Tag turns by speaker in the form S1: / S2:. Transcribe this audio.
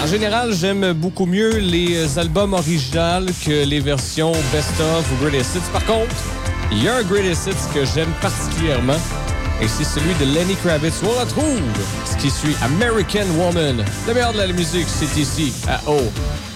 S1: En général, j'aime beaucoup mieux les albums originaux que les versions best-of ou greatest hits. Par contre, il y a un greatest hits que j'aime particulièrement et c'est celui de Lenny Kravitz. On retrouve ce qui suit American Woman. Le meilleur de la musique, c'est ici, à O.